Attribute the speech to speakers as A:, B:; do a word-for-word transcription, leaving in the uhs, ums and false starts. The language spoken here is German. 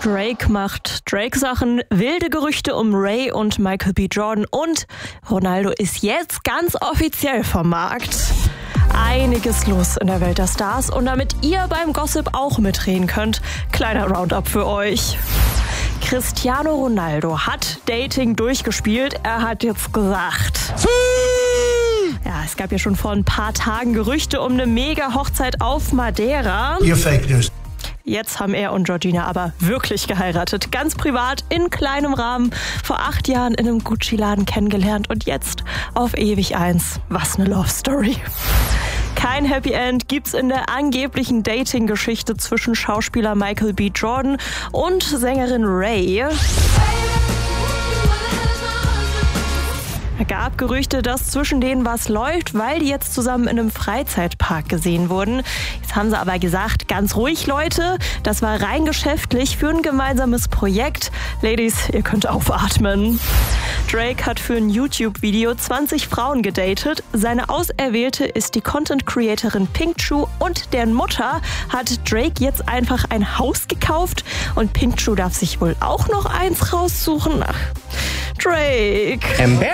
A: Drake macht Drake-Sachen, wilde Gerüchte um Ray und Michael B. Jordan und Ronaldo ist jetzt ganz offiziell vom Markt. Einiges los in der Welt der Stars und damit ihr beim Gossip auch mitreden könnt, kleiner Roundup für euch. Cristiano Ronaldo hat Dating durchgespielt. Er hat jetzt gesagt... Ja, es gab ja schon vor ein paar Tagen Gerüchte um eine Mega-Hochzeit auf Madeira.
B: Ihr Fake News.
A: Jetzt haben er und Georgina aber wirklich geheiratet. Ganz privat, in kleinem Rahmen. Vor acht Jahren in einem Gucci-Laden kennengelernt und jetzt auf ewig eins. Was eine Love-Story. Kein Happy End gibt's in der angeblichen Dating-Geschichte zwischen Schauspieler Michael B. Jordan und Sängerin Ray. Es gab Gerüchte, dass zwischen denen was läuft, weil die jetzt zusammen in einem Freizeitpark gesehen wurden. Jetzt haben sie aber gesagt, ganz ruhig Leute, das war rein geschäftlich für ein gemeinsames Projekt. Ladies, ihr könnt aufatmen. Drake hat für ein YouTube-Video zwanzig Frauen gedatet. Seine Auserwählte ist die Content-Creatorin Pinkchu und deren Mutter hat Drake jetzt einfach ein Haus gekauft und Pinkchu darf sich wohl auch noch eins raussuchen. Ach, Drake.